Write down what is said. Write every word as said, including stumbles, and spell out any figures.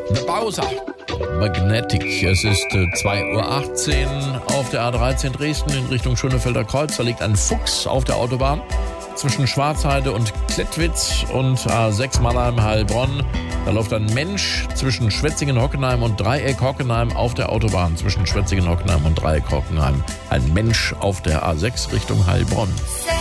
The Bowser. Magnetic. Es ist äh, zwei Uhr achtzehn auf der A dreizehn Dresden in Richtung Schönefelder Kreuz. Da liegt ein Fuchs auf der Autobahn zwischen Schwarzheide und Klettwitz und A sechs Mannheim-Heilbronn. Da läuft ein Mensch zwischen Schwetzingen-Hockenheim und Dreieck-Hockenheim auf der Autobahn zwischen Schwetzingen-Hockenheim und Dreieck-Hockenheim. Ein Mensch auf der A sechs Richtung Heilbronn.